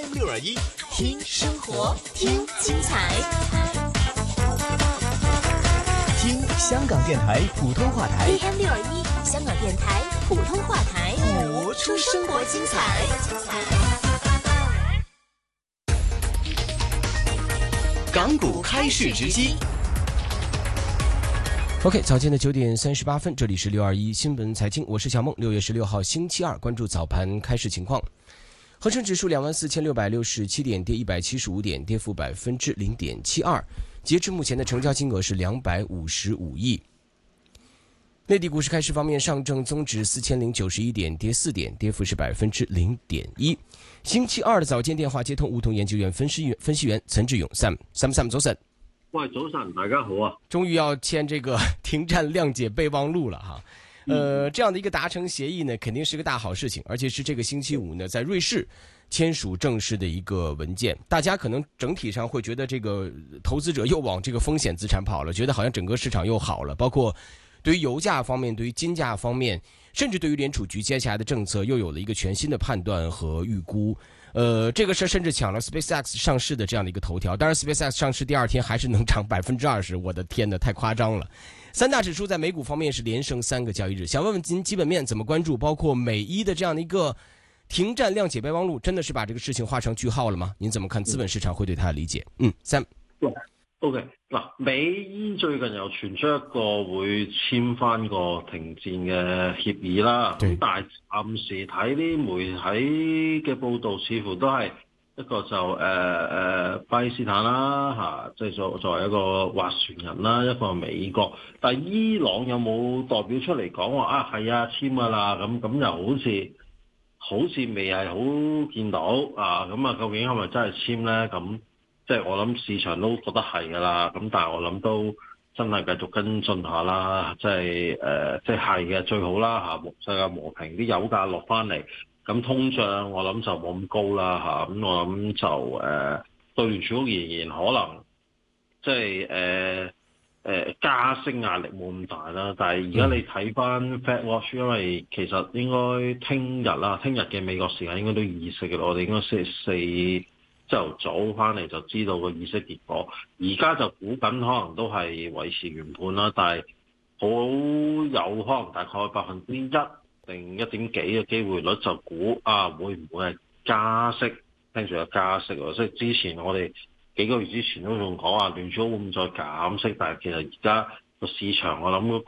AM621，听生活，听精彩，听香港电台普通话台。 AM621，香港电台普通话台， 活出生活精彩。港股开市直击。 OK， 早间的9点38分，这里是621新闻财经，我是小梦。6月16号星期二，关注早盘开市情况。恒生指数24,667点，跌175点，跌幅0.72%。截至目前的成交金额是255亿。内地股市开市方面，上证综指4091点，跌4点，跌幅是0.1%。星期二的早间电话接通梧桐研究院分析员岑志勇 Sam 早晨。 喂，早晨，大家好啊！ 终于要签这个停战谅解备忘录了哈，这样的一个达成协议呢，肯定是个大好事情，而且是这个星期五呢，在瑞士签署正式的一个文件。大家可能整体上会觉得这个投资者又往这个风险资产跑了，觉得好像整个市场又好了，包括对于油价方面，对于金价方面，甚至对于联储局接下来的政策又有了一个全新的判断和预估。这个事甚至抢了 SpaceX 上市的这样的一个头条。当然 SpaceX 上市第二天还是能涨20%，我的天哪，太夸张了。三大指数在美股方面是连升3个交易日。想问问您基本面怎么关注，包括美伊的这样的一个停战谅解备忘录，真的是把这个事情画成句号了吗？您怎么看资本市场会对它的理解？Sam。 OK， 嗱，美伊最近又傳出一個會簽翻個停戰嘅協議啦，咁但係暫時睇啲媒體嘅報導，似乎都係一個就巴基斯坦啦即係作為一個斡旋人啦，一個美國，但係伊朗有冇代表出嚟講話係啊簽㗎啦，咁又好似未係好見到咁啊，究竟係咪真係簽咧？咁即係我諗市場都覺得係㗎啦，咁但係我諗都真係繼續跟進下啦，即係係嘅最好啦世界和平，啲油價落翻嚟，咁通脹我諗就冇咁高啦咁我諗就對聯儲局而言可能即係加息壓力冇咁大啦，但係而家你睇翻 Fed Watch， 因為其實應該聽日嘅美國時間應該都議息嘅，我哋應該星期四朝頭早翻嚟就知道個議息結果，而家就估緊可能都係維持原判啦，但係好有可能大概1%定1.幾嘅機會率就估會唔會係加息？聽住有加息喎，即係之前我哋幾個月之前都仲講聯儲會唔會再減息，但係其實而家個市場我諗嗰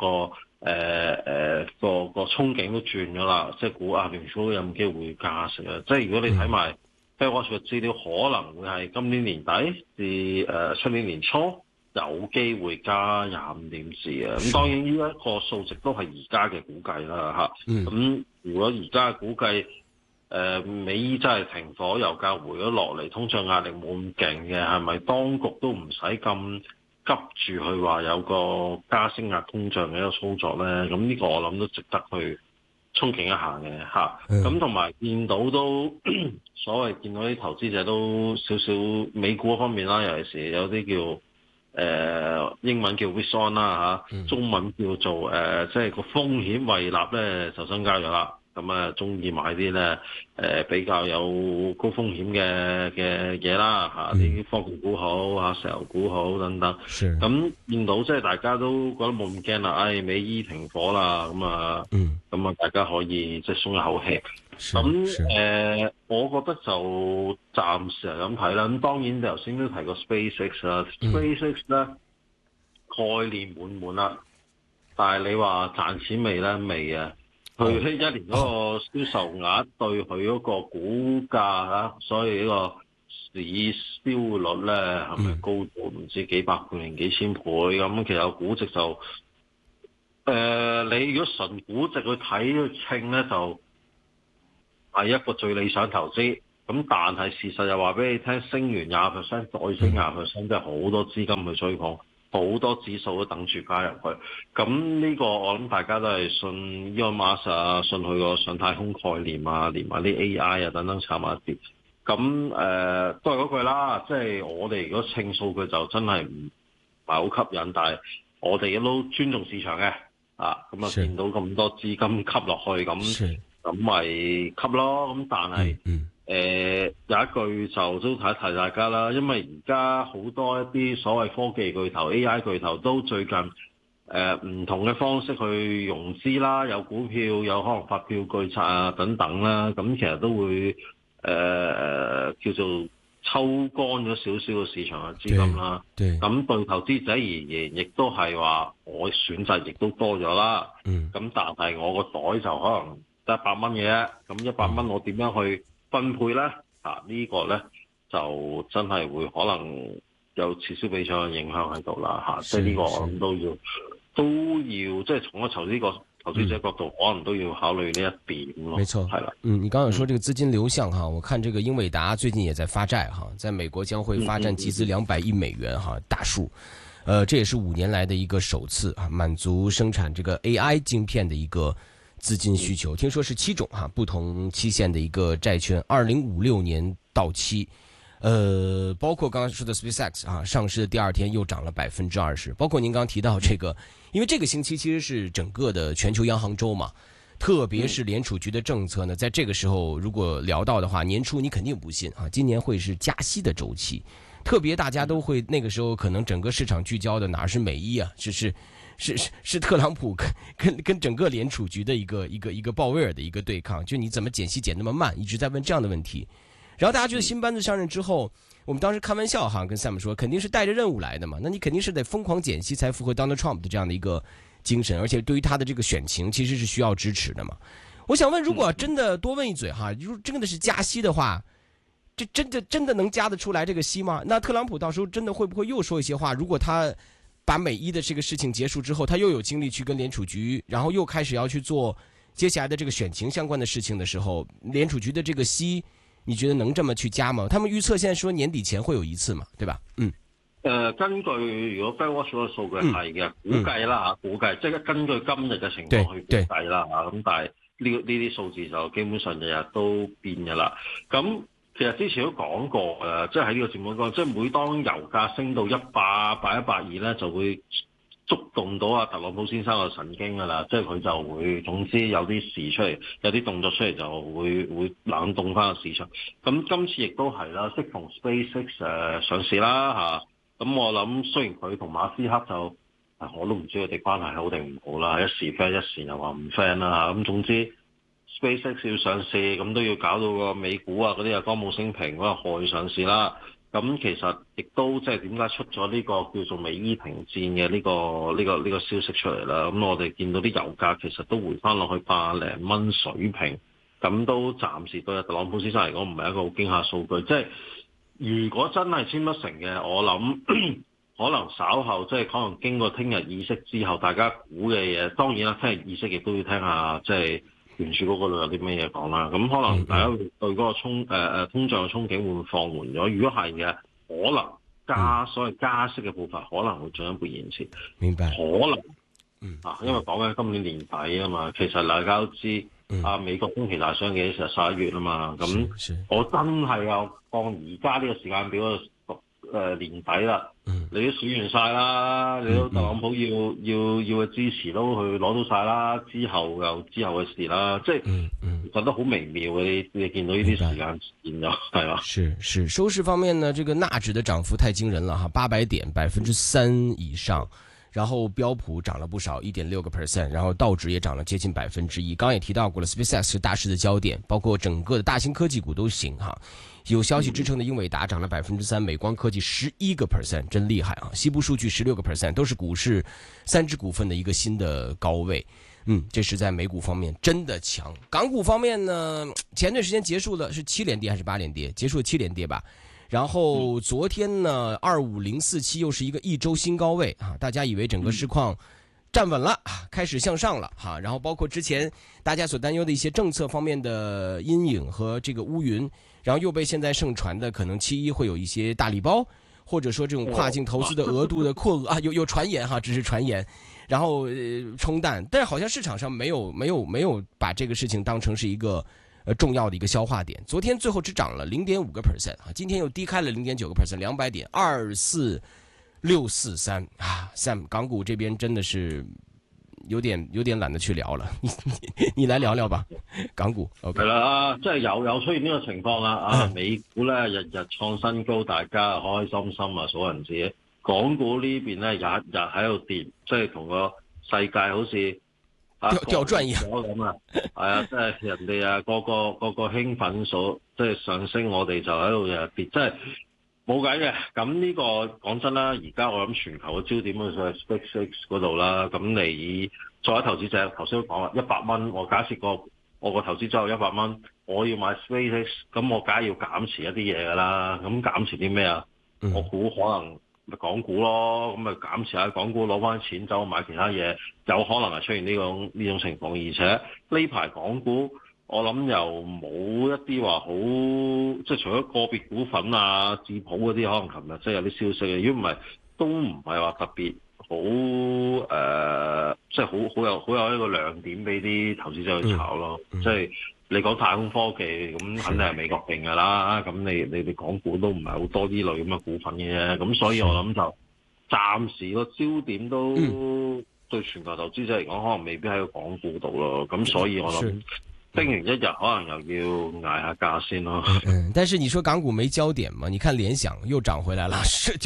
個憧憬都轉咗啦，即係估聯儲會有冇機會加息啊？即係如果你睇埋Fed Watch 嘅資料，可能會係今年年底至出年年初有機會加25點子啊！咁當然呢一個數值都係而家嘅估計啦咁如果而家估計美伊真係停火，油價回咗落嚟，通脹壓力冇咁勁嘅，係咪當局都唔使咁急住去話有個加息壓通脹嘅一個操作咧？咁呢個我諗都值得去憧憬一下嘅咁同埋見到都所謂見到啲投資者都少少美股方面啦，尤其是有啲叫英文叫 risk on 啦中文叫做即係個風險胃納咧就增加咗啦。咁中意買啲咧比較有高風險嘅嘢啦啲科技股好石油股好等等。咁見到即係大家都覺得冇咁驚啦，美伊停火啦，咁大家可以即係鬆一口氣。咁我覺得就暫時係咁睇啦。咁當然頭先都提過 SpaceX 啦，SpaceX 咧概念滿啦，但係你話賺錢未咧？未啊！佢一年嗰個銷售額對佢嗰個股價所以呢個市銷率咧係咪高到唔知幾百倍定幾千倍咁？其實估值就你如果純估值去睇去稱咧，就係一個最理想投資。咁但係事實又話俾你聽，升完20%再升20%，即係好多資金去追捧。好多指數都等住加入去，咁呢個我諗大家都係信 Elon Musk 信佢個上太空概念連埋啲 AI 等等炒埋一啲，咁都係嗰句啦，即係我哋如果稱數據就真係唔係好吸引，但係我哋都尊重市場嘅，咁見到咁多資金吸落去，咁咪吸咯，咁但係有一句就都提提大家啦，因為而家好多一啲所謂科技巨頭、AI 巨頭都最近唔同嘅方式去融資啦，有股票，有可能發票據冊啊等等啦，咁其實都會叫做抽乾咗少少嘅市場嘅資金啦。咁對投資者而言，亦都係話我選擇亦都多咗啦。咁但係我個袋就可能得100蚊嘅啫，咁100蚊我點樣去分配咧？呢個咧就真係會可能有此消彼長嘅影響喺度啦。即係呢個我諗都要即係從投資者角度，可能都要考慮呢一點咯。 沒錯，係啦。你剛剛說這個資金流向哈，我看這個英偉達最近也在發債哈，在美國將會發展集資200億美元哈，大數。這也是5年來的一個首次啊，滿足生產這個 AI 晶片的一個資金需求。聽說是7種哈不同期限的一個債券，2056年到期。包括剛剛說的 SpaceX 啊，上市的第2天又漲了20%。包括您剛提到這個，因為這個星期其實是整個的全球央行周嘛，特別是聯儲局的政策呢，在這個時候如果聊到的話，年初你肯定不信啊，今年會是加息的週期。特別大家都會那個時候可能整個市場聚焦的哪是美伊啊，是特朗普跟整個聯儲局的一個鮑威爾的一個對抗，就你怎麼減息減那麼慢，一直在問這樣的問題。然後大家覺得新班子上任之後，我們當時開玩笑哈，跟 Sam 說肯定是帶着任務來的嘛，那你肯定是得瘋狂減息才符合 Donald Trump 的這樣的一個精神，而且對於他的這個選情其實是需要支持的嘛。我想問，如果真的多問一嘴哈，如果真的是加息的話，這真的能加得出來這個息嗎？那特朗普到時候真的會不會又說一些話？如果他把美伊的這個事情結束之後，他又有精力去跟聯儲局，然後又開始要去做接下來的這個選情相關的事情的時候，聯儲局的這個息，你覺得能這麼去加嗎？他們預測現在說年底前會有一次嘛，對吧？ 根據如果 FedWatch 嗰個數據係嘅，估計啦估計即係根據今日嘅情況去估計啦咁但係呢啲數字就基本上日日都變嘅啦。咁其實之前都講過即係喺呢個節目講，即係每當油價升到100、120咧，就會觸動到特朗普先生嘅神經㗎啦，即係佢就會總之有啲事出嚟，有啲動作出嚟就會冷凍翻個市場。咁今次亦都係啦，適逢 SpaceX 上市啦咁我諗雖然佢同馬斯克就我都唔知佢哋關係好定唔好啦，一時 friend 一時又話唔 friend 啦咁總之 SpaceX 要上市，咁都要搞到個美股啊嗰啲歌舞升平嗰個害上市啦。咁其實亦都即係點解出咗呢個叫做美伊停戰嘅呢個消息出嚟啦？咁我哋見到啲油價其實都回翻落去100零蚊水平，咁都暫時對特朗普先生嚟講唔係一個好驚嚇數據。即係如果真係簽得成嘅，我諗可能稍後即係可能經過聽日議息之後，大家估嘅嘢，當然啦，聽日議息亦都要聽下即係聯儲局嗰度有啲咩嘢講啦。咁可能大家會對嗰個通脹嘅憧憬會唔會放緩咗？如果係嘅，可能所謂加息嘅步伐可能會進一步延遲。明白。可能因為講緊今年年底啊嘛，其實大家都知美國中期大選嘅時候11月啊嘛，咁我真係有放而家呢個時間表年底啦，你都選完晒啦，你都特朗普要嘅支持都去攞到晒啦，之後嘅事啦，即係覺得好微妙嘅，你見到呢啲時間變咗係嘛？ 是收市方面呢，這個納指的漲幅太驚人了哈，800點3%以上。然後標普漲了不少，1.6%，然後道指也漲了接近1%。剛剛也提到過了 ，SpaceX 是大市的焦點，包括整個的大型科技股都行哈。有消息支撐的英偉達漲了3%，美光科技11%，真厲害啊！西部數據16%，都是股市3隻股份的一個新的高位。這是在美股方面真的強。港股方面呢，前段時間結束了是7連跌還是8連跌？結束了7連跌吧。然後昨天呢，25047又是一個一周新高位啊！大家以為整個市況站穩了，開始向上了哈。然後包括之前大家所擔憂的一些政策方面的陰影和這個烏雲，然後又被現在盛傳的可能7·1會有一些大禮包，或者說這種跨境投資的額度的擴額啊，有傳言哈，只是傳言，然後沖淡，但是好像市場上沒有把這個事情當成是一個重要的一個消化點。昨天最後只漲了0.5%啊，今天又低開了0.9%，200點24643啊。Sam 港股這邊真的是有點懶得去聊了，你來聊聊吧，港股。OK， 係啦，即係有出現呢個情況啦。美股咧日日創新高，大家開心心啊數銀紙。港股呢邊咧日日喺度跌，即係同個世界好似掉轉一樣咁啊。係啊，即係人哋啊個個興奮數即係上升，我哋就喺度日日跌，即係。冇計嘅，咁呢個講真啦，而家我諗全球嘅焦點就係 SpaceX 嗰度啦。咁你作為投資者，頭先都講啦，100蚊，我假設我個投資組有100蚊，我要買 SpaceX，咁我梗係要減持一啲嘢㗎啦。咁減持啲咩啊？我估可能咪港股咯，咁咪減持下港股，攞翻錢走買其他嘢，有可能係出現呢種情況。而且呢排港股，我諗又冇一啲話好，即係除咗個別股份啊、智普嗰啲，可能琴日即係有啲消息嘅。如果唔係，都唔係話特別好即係好有一個亮點俾啲投資者去炒咯。即係你講太空科技咁，肯定係美國定㗎啦。咁你哋港股都唔係好多呢類咁嘅股份嘅啫。咁所以我諗就暫時個焦點都對全球投資者嚟講，可能未必喺個港股度咯。咁所以我諗。升完一日可能又要捱下價先咯。 但是你說港股沒焦點嘛？你看聯想又漲回來了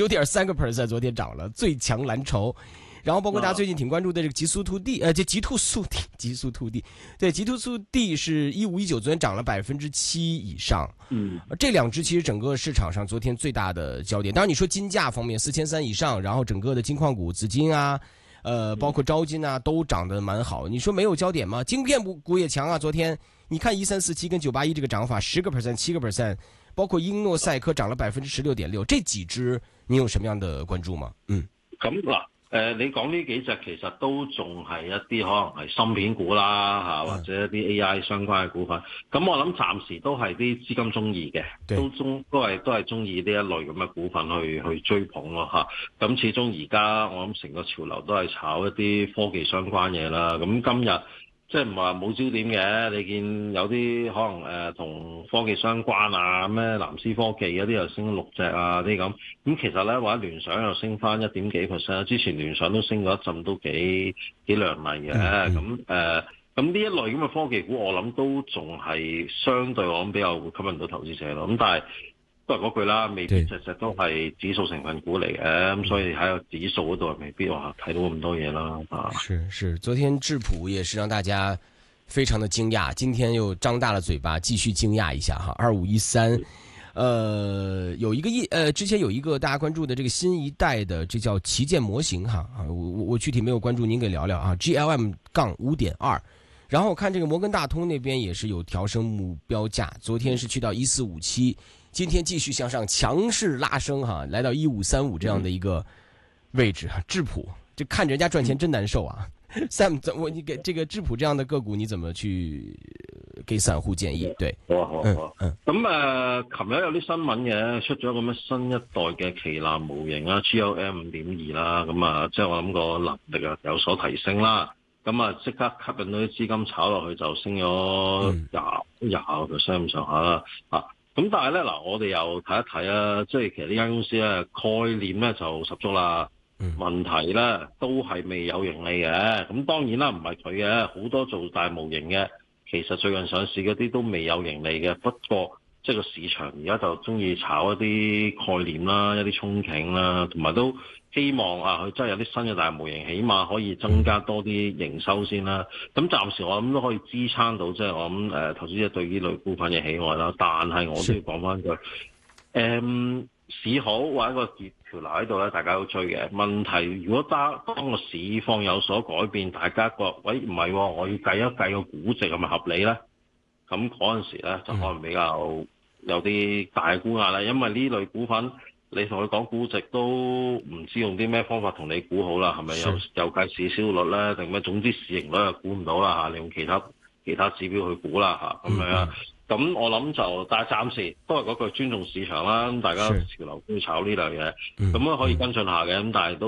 ，9.3%，昨天漲了，最強藍籌。然後包括大家最近挺關注的這個極速兔地，極兔速地，對，極兔速地是1519，昨天漲了7%以上。這兩隻其實整個市場上昨天最大的焦點。當然你說金價方面4300以上，然後整個的金礦股紫金啊。包括招金啊，都漲得蠻好。你說沒有焦點嗎？晶片股也強啊。昨天你看1347跟981這個漲法10%、7%，包括英諾賽科漲了16.6%，這幾隻你有什麼樣的關注嗎？ 咁嗱，你講呢幾隻其實都仲係一啲可能係芯片股啦，或者一啲 AI 相關嘅股份。咁我諗暫時都係啲資金中意嘅，都係中意呢一類咁嘅股份去追捧咯嚇。咁始終而家我諗成個潮流都係炒一啲科技相關嘢啦。咁今日即係唔係話冇焦點嘅，你見有啲可能同科技相關啊，咩藍思科技嗰啲又升6隻啊啲咁。咁其實咧，或者聯想又升翻1點幾%，之前聯想都升咗一陣，都幾亮麗嘅。咁呢一類咁嘅科技股，我諗都仲係相對我諗比較會吸引到投資者咯。咁但係都係嗰句啦，未必隻隻都係指數成分股嚟嘅，咁所以喺個指數嗰度未必話睇到咁多嘢啦。 是，昨天智普也是讓大家非常的驚訝，今天又張大了嘴巴繼續驚訝一下哈，2513。有一個之前有一個大家關注的這個新一代的，這叫旗艦模型哈啊，我具體沒有關注，您給聊聊啊。GLM-5.2，然後我看這個摩根大通那邊也是有調升目標價，昨天是去到1457，今天繼續向上強勢拉升哈，來到1535這樣的一個位置哈。智普這看着人家賺錢真難受啊。Sam， 你給這個智普這樣的個股，你怎麼去給散戶建議？對， 好啊。咁琴日有啲新聞嘅，出咗咁嘅新一代嘅旗艦模型啦 ，GLM 5.2啦，咁即係我諗個能力啊有所提升啦。咁即刻吸引到啲資金炒落去，就升咗20%咁上下啦。咁但係咧嗱，我哋又睇一睇啊，即係其實呢間公司咧概念咧就十足啦。問題咧都係未有盈利嘅，咁當然啦唔係佢嘅，好多做大模型嘅，其實最近上市嗰啲都未有盈利嘅。不過即係個市場而家就中意炒一啲概念啦，一啲憧憬啦，同埋都希望佢真係有啲新嘅大模型，起碼可以增加多啲營收先啦。咁暫時我諗都可以支撐到，即係我諗投資者對呢類股份嘅喜愛啦。但係我都要講翻句，市好或者個潮流喺度咧，大家都追嘅。問題如果當個市況有所改變，大家覺得喂唔係，我要計一計個估值係咪合理咧？咁嗰陣時咧就可能比較有啲大嘅估壓啦。因為呢類股份你同佢講估值都唔知用啲咩方法同你估好啦，係咪又計市銷率咧定咩？總之市盈率又估唔到啦嚇，你用其他指標去估啦嚇咁樣。咁我諗就，但係暫時都係嗰句尊重市場啦。咁大家潮流都要炒呢類嘢，咁可以跟進下嘅。咁但係都。